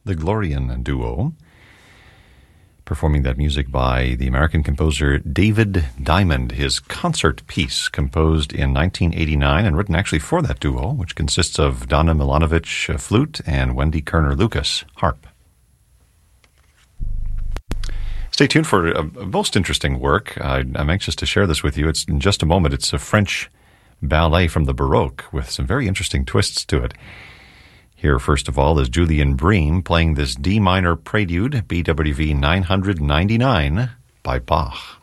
the Glorian Duo, performing that music by the American composer David Diamond, his concert piece composed in 1989 and written actually for that duo, which consists of Donna Milanovic, flute, and Wendy Kerner-Lucas, harp. Stay tuned for a most interesting work. I'm anxious to share this with you. It's in just a moment. It's a French ballet from the Baroque with some very interesting twists to it. Here, first of all, is Julian Bream playing this D minor prelude, BWV 999 by Bach.